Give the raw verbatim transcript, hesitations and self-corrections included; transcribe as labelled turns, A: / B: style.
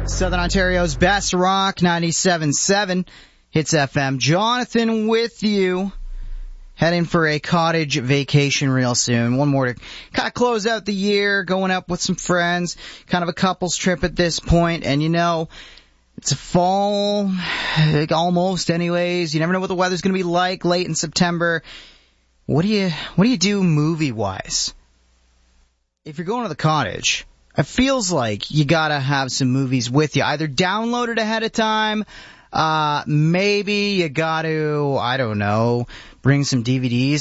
A: Southern Ontario's best rock, ninety-seven point seven Hits F M. Jonathan with you. Heading for a cottage vacation real soon. One more to kind of close out the year, going up with some friends, kind of a couple's trip at this point. And you know, it's a fall, almost anyways. You never know what the weather's going to be like late in September. What do you, what do you do movie-wise? If you're going to the cottage, it feels like you gotta have some movies with you. Either download it ahead of time, uh, maybe you gotta, I don't know, bring some D V Ds